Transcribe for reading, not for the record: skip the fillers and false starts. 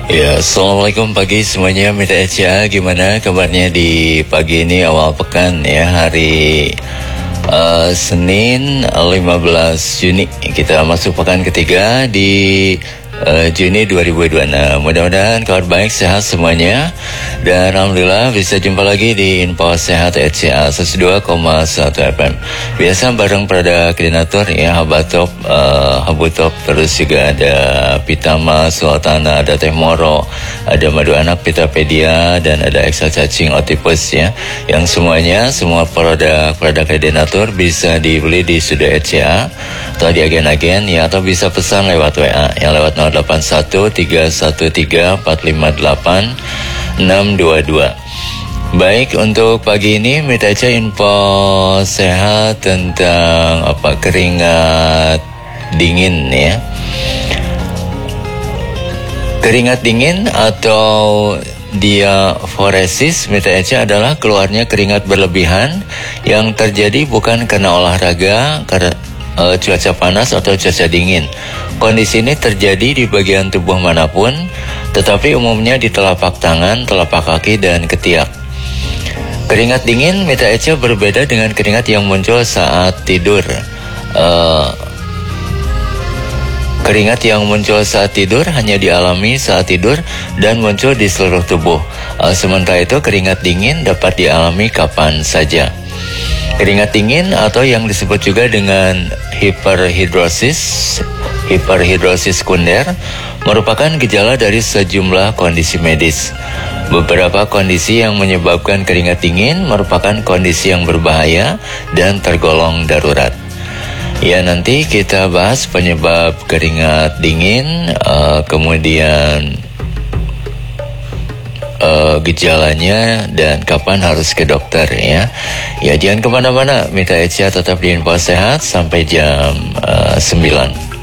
Ya, assalamualaikum pagi semuanya, Mita Echa. Gimana kabarnya di pagi ini awal pekan ya, hari Senin 15 Juni. Kita masuk pekan ketiga di Juni 2026. Mudah-mudahan kabar baik, sehat semuanya. Dan alhamdulillah bisa jumpa lagi di Info Sehat RCA 102,1 FM. Biasa bareng Prada Koordinator ya, Habatop, Habutop, terus juga ada Pitama, Sultana, ada Teh Moro, ada Madu Anak, Pitapedia, dan ada Extra Cacing Otipus ya. Yang semuanya, semua produk koordinator bisa dibeli di Studio RCA atau di agen-agen ya, atau bisa pesan lewat WA yang lewat 081 313 458 622. Baik, untuk pagi ini Mita Echa info sehat tentang keringat dingin ya. Keringat dingin atau diaforesis Mita Echa adalah keluarnya keringat berlebihan yang terjadi bukan karena olahraga, karena cuaca panas atau cuaca dingin. Kondisi ini terjadi di bagian tubuh manapun, tetapi umumnya di telapak tangan, telapak kaki, dan ketiak. Keringat dingin Mita Echa berbeda dengan keringat yang muncul saat tidur. Keringat yang muncul saat tidur hanya dialami saat tidur dan muncul di seluruh tubuh. Sementara itu keringat dingin dapat dialami kapan saja. Keringat dingin atau yang disebut juga dengan hiperhidrosis sekunder merupakan gejala dari sejumlah kondisi medis. Beberapa kondisi yang menyebabkan keringat dingin merupakan kondisi yang berbahaya dan tergolong darurat. Ya, nanti kita bahas penyebab keringat dingin, kemudian gejalanya dan kapan harus ke dokter ya. Ya, jangan kemana-mana, Mita Echa tetap di Info Sehat sampai jam 9.